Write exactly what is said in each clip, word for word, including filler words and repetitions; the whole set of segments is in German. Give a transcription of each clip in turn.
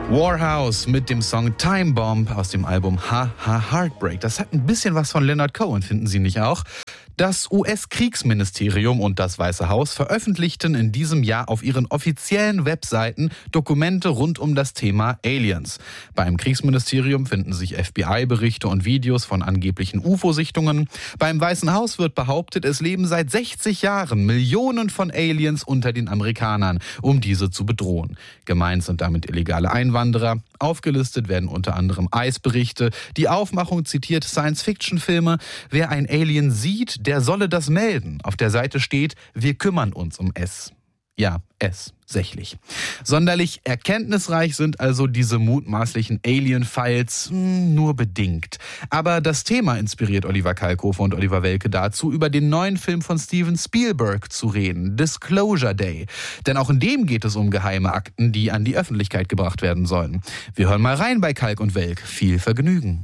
Warhouse mit dem Song Time Bomb aus dem Album Ha Ha Heartbreak. Das hat ein bisschen was von Leonard Cohen, finden Sie nicht auch? Das U S-Kriegsministerium und das Weiße Haus veröffentlichten in diesem Jahr auf ihren offiziellen Webseiten Dokumente rund um das Thema Aliens. Beim Kriegsministerium finden sich F B I-Berichte und Videos von angeblichen U F O-Sichtungen. Beim Weißen Haus wird behauptet, es leben seit sechzig Jahren Millionen von Aliens unter den Amerikanern, um diese zu bedrohen. Gemeint sind damit illegale Einwanderer. Aufgelistet werden unter anderem Eisberichte. Die Aufmachung zitiert Science-Fiction-Filme. Wer ein Alien sieht, der solle das melden. Auf der Seite steht, wir kümmern uns um es. Ja, es, sächlich. Sonderlich erkenntnisreich sind also diese mutmaßlichen Alien-Files mh, nur bedingt. Aber das Thema inspiriert Oliver Kalkofe und Oliver Welke dazu, über den neuen Film von Steven Spielberg zu reden, Disclosure Day. Denn auch in dem geht es um geheime Akten, die an die Öffentlichkeit gebracht werden sollen. Wir hören mal rein bei Kalk und Welk. Viel Vergnügen.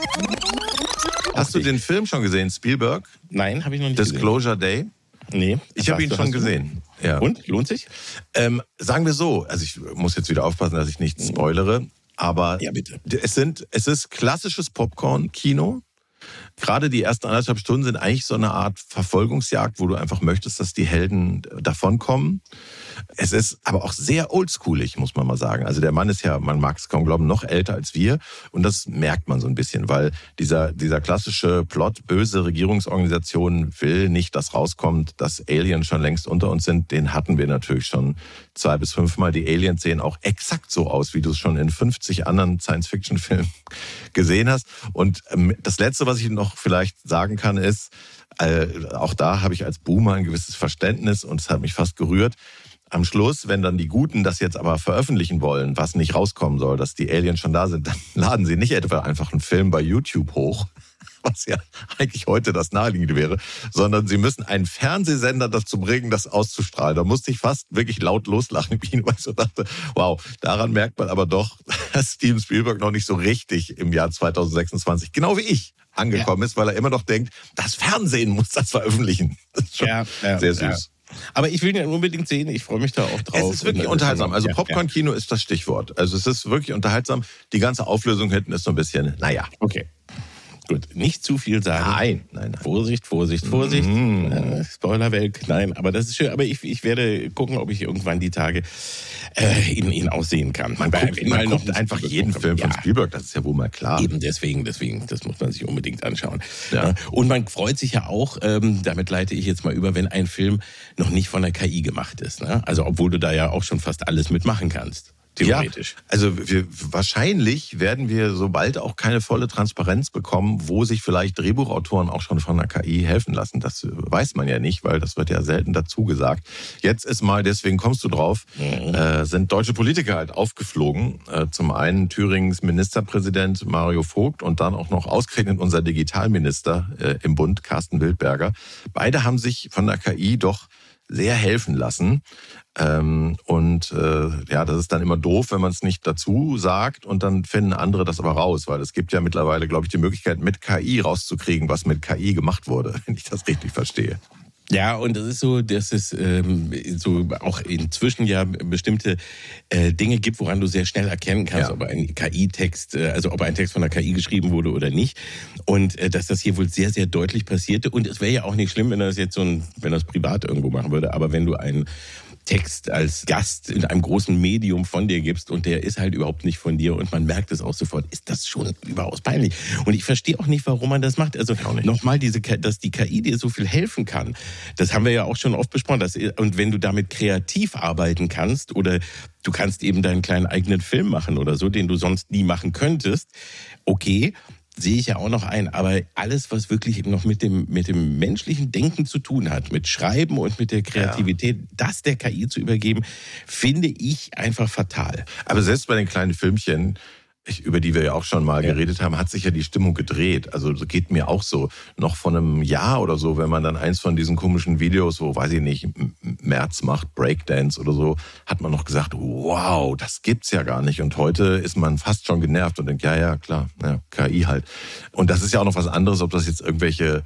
Hast du den Film schon gesehen, Spielberg? Nein, habe ich noch nicht Disclosure gesehen. Day? Nee. Ich habe ihn schon gesehen. Ja. Und? Lohnt sich? Ähm, sagen wir so, also ich muss jetzt wieder aufpassen, dass ich nicht spoilere, aber ja, bitte. Es, sind, es ist klassisches Popcorn-Kino. Gerade die ersten anderthalb Stunden sind eigentlich so eine Art Verfolgungsjagd, wo du einfach möchtest, dass die Helden davonkommen. Es ist aber auch sehr oldschoolig, muss man mal sagen. Also der Mann ist ja, man mag es kaum glauben, noch älter als wir. Und das merkt man so ein bisschen, weil dieser, dieser klassische Plot, böse Regierungsorganisation will nicht, dass rauskommt, dass Aliens schon längst unter uns sind. Den hatten wir natürlich schon zwei bis fünfmal. Die Aliens sehen auch exakt so aus, wie du es schon in fünfzig anderen Science-Fiction-Filmen gesehen hast. Und ähm, das Letzte, was ich noch vielleicht sagen kann, ist, äh, auch da habe ich als Boomer ein gewisses Verständnis und es hat mich fast gerührt. Am Schluss, wenn dann die Guten das jetzt aber veröffentlichen wollen, was nicht rauskommen soll, dass die Aliens schon da sind, dann laden sie nicht etwa einfach einen Film bei YouTube hoch, was ja eigentlich heute das Naheliegende wäre, sondern sie müssen einen Fernsehsender dazu bringen, das auszustrahlen. Da musste ich fast wirklich laut loslachen im Kino, weil ich so dachte, wow, daran merkt man aber doch, dass Steven Spielberg noch nicht so richtig im Jahr zweitausendsechsundzwanzig, genau wie ich, angekommen ja. ist, weil er immer noch denkt, das Fernsehen muss das veröffentlichen. Das ist schon ja, ja, sehr süß. Ja. Aber ich will ihn ja unbedingt sehen, ich freue mich da auch drauf. Es ist wirklich unterhaltsam. Also Popcorn-Kino ist das Stichwort. Also es ist wirklich unterhaltsam. Die ganze Auflösung hinten ist so ein bisschen, naja. Okay. Gut, nicht zu viel sagen. Nein, nein, nein. Vorsicht, Vorsicht, Vorsicht. Mm. Äh, Spoilerwelt, nein, aber das ist schön. Aber ich, ich werde gucken, ob ich irgendwann die Tage äh, ihn, ihn aussehen kann. Man, man guckt, man guckt einfach jeden Film von Spielberg, das ist ja wohl mal klar. Eben deswegen, deswegen, das muss man sich unbedingt anschauen. Ja. Und man freut sich ja auch, ähm, damit leite ich jetzt mal über, wenn ein Film noch nicht von der K I gemacht ist. Ne? Also obwohl du da ja auch schon fast alles mitmachen kannst. Theoretisch. Ja, also wir, wahrscheinlich werden wir so bald auch keine volle Transparenz bekommen, wo sich vielleicht Drehbuchautoren auch schon von der K I helfen lassen. Das weiß man ja nicht, weil das wird ja selten dazu gesagt. Jetzt ist mal, deswegen kommst du drauf, mhm. äh, sind deutsche Politiker halt aufgeflogen. Äh, zum einen Thürings Ministerpräsident Mario Vogt und dann auch noch ausgerechnet unser Digitalminister äh, im Bund, Carsten Wildberger. Beide haben sich von der K I doch sehr helfen lassen. Ähm, und äh, ja, das ist dann immer doof, wenn man es nicht dazu sagt und dann finden andere das aber raus, weil es gibt ja mittlerweile, glaube ich, die Möglichkeit, mit K I rauszukriegen, was mit K I gemacht wurde, wenn ich das richtig verstehe. Ja, und das ist so, dass es ähm, so auch inzwischen ja bestimmte äh, Dinge gibt, woran du sehr schnell erkennen kannst, ja. ob ein K I-Text, äh, also ob ein Text von der K I geschrieben wurde oder nicht. Und äh, dass das hier wohl sehr, sehr deutlich passierte. Und es wäre ja auch nicht schlimm, wenn er das jetzt so ein, wenn er es privat irgendwo machen würde. Aber wenn du einen Text als Gast in einem großen Medium von dir gibst und der ist halt überhaupt nicht von dir und man merkt es auch sofort, ist das schon überaus peinlich. Und ich verstehe auch nicht, warum man das macht. Also nochmal, diese, dass die K I dir so viel helfen kann, das haben wir ja auch schon oft besprochen. Dass, und wenn du damit kreativ arbeiten kannst oder du kannst eben deinen kleinen eigenen Film machen oder so, den du sonst nie machen könntest, okay, sehe ich ja auch noch ein, aber alles, was wirklich noch mit dem, mit dem menschlichen Denken zu tun hat, mit Schreiben und mit der Kreativität, ja. das der K I zu übergeben, finde ich einfach fatal. Aber selbst bei den kleinen Filmchen, über die wir ja auch schon mal ja. geredet haben, hat sich ja die Stimmung gedreht. Also das geht mir auch so. Noch vor einem Jahr oder so, wenn man dann eins von diesen komischen Videos, wo, weiß ich nicht, Merz macht Breakdance oder so, hat man noch gesagt, wow, das gibt's ja gar nicht. Und heute ist man fast schon genervt und denkt, ja, ja, klar, ja, K I halt. Und das ist ja auch noch was anderes, ob das jetzt irgendwelche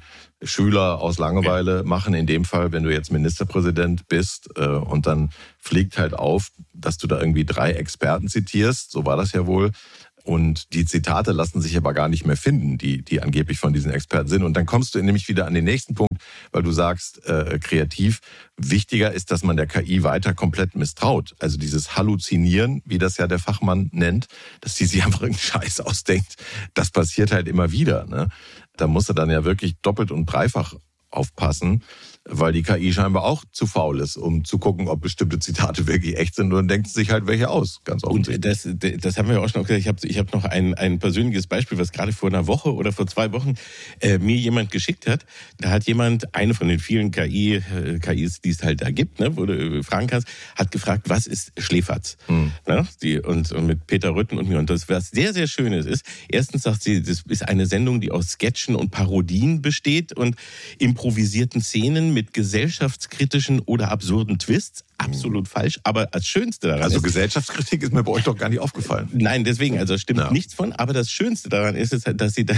Schüler aus Langeweile machen. In dem Fall, wenn du jetzt Ministerpräsident bist äh, und dann fliegt halt auf, dass du da irgendwie drei Experten zitierst. So war das ja wohl. Und die Zitate lassen sich aber gar nicht mehr finden, die, die angeblich von diesen Experten sind. Und dann kommst du nämlich wieder an den nächsten Punkt, weil du sagst, äh, kreativ, wichtiger ist, dass man der K I weiter komplett misstraut. Also dieses Halluzinieren, wie das ja der Fachmann nennt, dass die sich einfach irgendeinen Scheiß ausdenkt, das passiert halt immer wieder. Ne? Da musst du dann ja wirklich doppelt und dreifach aufpassen, weil die K I scheinbar auch zu faul ist, um zu gucken, ob bestimmte Zitate wirklich echt sind, und dann denkt sie sich halt welche aus, ganz offensichtlich. Und das, das haben wir auch schon gesagt. Ich habe ich hab noch ein, ein persönliches Beispiel, was gerade vor einer Woche oder vor zwei Wochen äh, mir jemand geschickt hat. Da hat jemand, eine von den vielen K I, äh, K Is, die es halt da gibt, ne, wo du äh, fragen kannst, hat gefragt, was ist Schläferz? Hm. Ne, die, und, und mit Peter Rütten und mir. Und das, was sehr, sehr Schönes ist, erstens sagt sie, das ist eine Sendung, die aus Sketchen und Parodien besteht und improvisierten Szenen mit gesellschaftskritischen oder absurden Twists. Absolut falsch. Aber das Schönste daran also ist... Also Gesellschaftskritik ist mir bei euch doch gar nicht aufgefallen. Nein, deswegen, also stimmt ja. nichts von. Aber das Schönste daran ist, ist dass sie dann...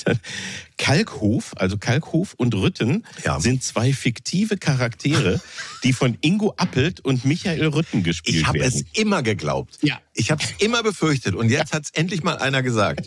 Kalkhof, also Kalkhof und Rütten ja. sind zwei fiktive Charaktere, die von Ingo Appelt und Michael Rütten gespielt ich hab werden. Ich habe es immer geglaubt. Ja. Ich habe es immer befürchtet. Und jetzt hat es endlich mal einer gesagt.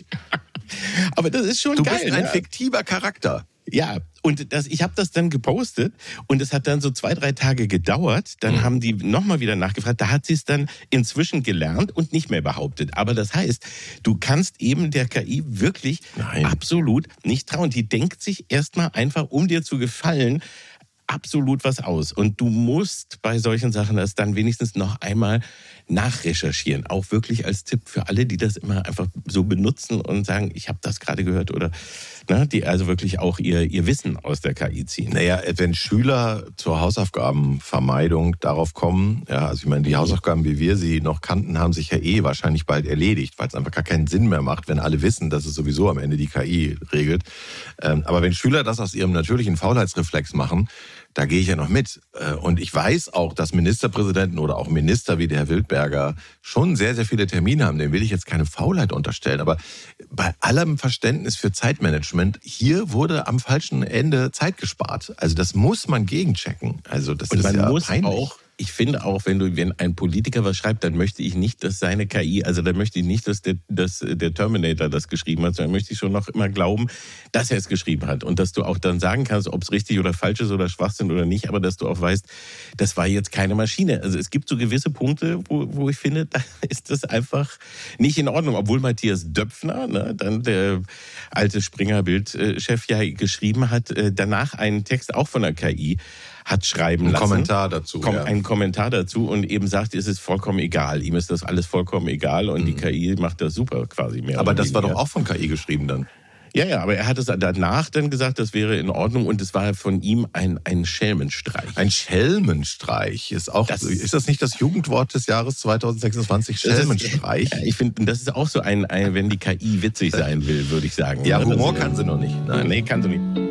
Aber das ist schon du geil. Du bist ein ne? fiktiver Charakter. Ja, und das, ich habe das dann gepostet und es hat dann so zwei, drei Tage gedauert. Dann mhm. haben die nochmal wieder nachgefragt. Da hat sie es dann inzwischen gelernt und nicht mehr behauptet. Aber das heißt, du kannst eben der K I wirklich Nein. absolut nicht trauen. Die denkt sich erstmal einfach, um dir zu gefallen, absolut was aus. Und du musst bei solchen Sachen das dann wenigstens noch einmal nachrecherchieren. Auch wirklich als Tipp für alle, die das immer einfach so benutzen und sagen, ich habe das gerade gehört, oder ne, die also wirklich auch ihr, ihr Wissen aus der K I ziehen. Naja, wenn Schüler zur Hausaufgabenvermeidung darauf kommen, ja, also ich meine, die Hausaufgaben, wie wir sie noch kannten, haben sich ja eh wahrscheinlich bald erledigt, weil es einfach gar keinen Sinn mehr macht, wenn alle wissen, dass es sowieso am Ende die K I regelt. Aber wenn Schüler das aus ihrem natürlichen Faulheitsreflex machen, da gehe ich ja noch mit. Und ich weiß auch, dass Ministerpräsidenten oder auch Minister wie der Herr Wildberger schon sehr, sehr viele Termine haben. Dem will ich jetzt keine Faulheit unterstellen. Aber bei allem Verständnis für Zeitmanagement, hier wurde am falschen Ende Zeit gespart. Also das muss man gegenchecken. Also das Und ist man ja muss peinlich. Auch Ich finde auch, wenn du, wenn ein Politiker was schreibt, dann möchte ich nicht, dass seine K I, also dann möchte ich nicht, dass der, dass der Terminator das geschrieben hat, sondern möchte ich schon noch immer glauben, dass er es geschrieben hat. Und dass du auch dann sagen kannst, ob es richtig oder falsch ist oder Schwachsinn oder nicht, aber dass du auch weißt, das war jetzt keine Maschine. Also es gibt so gewisse Punkte, wo, wo ich finde, da ist das einfach nicht in Ordnung. Obwohl Matthias Döpfner, ne, dann der alte Springer-Bildchef, ja geschrieben hat, danach einen Text auch von der K I hat schreiben ein lassen. Kommentar dazu. Kom- ja. Ein Kommentar dazu und eben sagt, es ist vollkommen egal. Ihm ist das alles vollkommen egal und mhm. die K I macht das super quasi mehr. Aber das war doch auch von K I geschrieben dann. Ja, ja, aber er hat es danach dann gesagt, das wäre in Ordnung und es war von ihm ein, ein Schelmenstreich. Ein Schelmenstreich ist auch, das ist das nicht das Jugendwort des Jahres zwanzig sechsundzwanzig? Schelmenstreich? Ist, ich finde, das ist auch so ein, ein, wenn die K I witzig sein will, würde ich sagen. Ja, ja Humor das, kann sie noch nicht. Nein, nee, kann sie nicht.